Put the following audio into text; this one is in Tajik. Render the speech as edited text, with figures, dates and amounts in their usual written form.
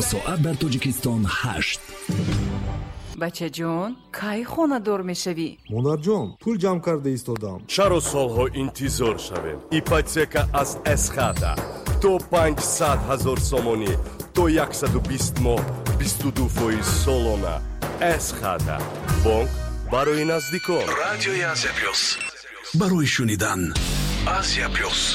ساعت در تاجیکستان 8. بچه جون کی خونه دور میشوی؟ مادر جان پول جمع کرده ایستادم. چرا سالها انتظار شویم؟ ایپاتека از اسخاتا تو 500,000 сомони то 120 моҳ 22% солона. اسخاتا бонк барои наздикон. радиои Азия плюс برای شنیدن Азия плюс.